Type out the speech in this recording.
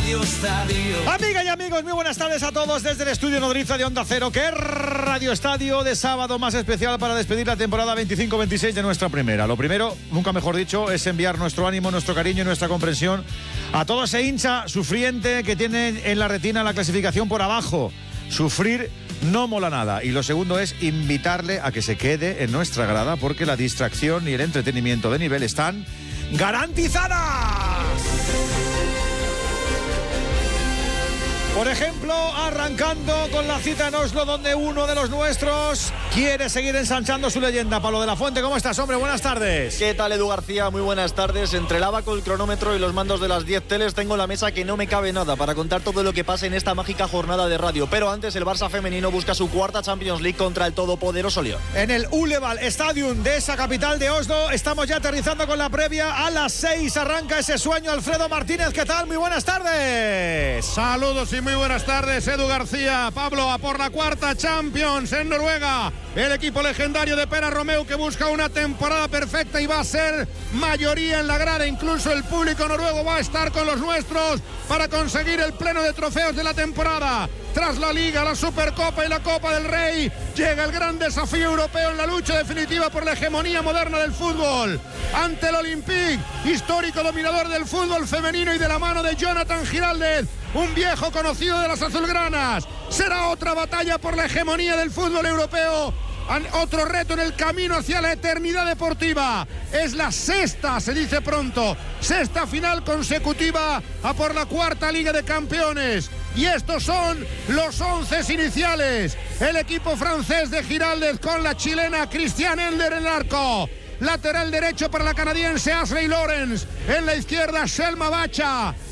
Radio Estadio. Amigas y amigos, muy buenas tardes a todos desde el estudio nodriza de Onda Cero. ¡Qué Radio Estadio de sábado más especial para despedir la temporada 25-26 de nuestra primera! Lo primero, nunca mejor dicho, es enviar nuestro ánimo, nuestro cariño y nuestra comprensión a todo ese hincha sufriente que tiene en la retina la clasificación por abajo. Sufrir no mola nada. Y lo segundo es invitarle a que se quede en nuestra grada porque la distracción y el entretenimiento de nivel están garantizadas. Por ejemplo, arrancando con la cita en Oslo, donde uno de los nuestros quiere seguir ensanchando su leyenda. Pablo de la Fuente, ¿cómo estás, hombre? Buenas tardes. ¿Qué tal, Edu García? Muy buenas tardes. Entre el abaco, el cronómetro y los mandos de las 10 teles tengo la mesa que no me cabe nada para contar todo lo que pasa en esta mágica jornada de radio. Pero antes, el Barça femenino busca su cuarta Champions League contra el todopoderoso Lyon. En el Uleval Stadium de esa capital de Oslo, estamos ya aterrizando con la previa. A las 6 arranca ese sueño. Alfredo Martínez, ¿qué tal? Muy buenas tardes. Saludos y muy buenas tardes, Edu García. Pablo, a por la cuarta Champions en Noruega. El equipo legendario de Pera Romeu que busca una temporada perfecta y va a ser mayoría en la grada. Incluso el público noruego va a estar con los nuestros para conseguir el pleno de trofeos de la temporada. Tras la Liga, la Supercopa y la Copa del Rey, llega el gran desafío europeo en la lucha definitiva por la hegemonía moderna del fútbol. Ante el Olympique, histórico dominador del fútbol femenino y de la mano de Jonathan Giraldez, un viejo conocido de las azulgranas. Será otra batalla por la hegemonía del fútbol europeo. Otro reto en el camino hacia la eternidad deportiva. Es la sexta, se dice pronto, sexta final consecutiva a por la cuarta Liga de Campeones. Y estos son los 11 iniciales. El equipo francés de Giraldez con la chilena Christiane Elder en el arco. Lateral derecho para la canadiense Ashley Lawrence. En la izquierda, Selma Bacha.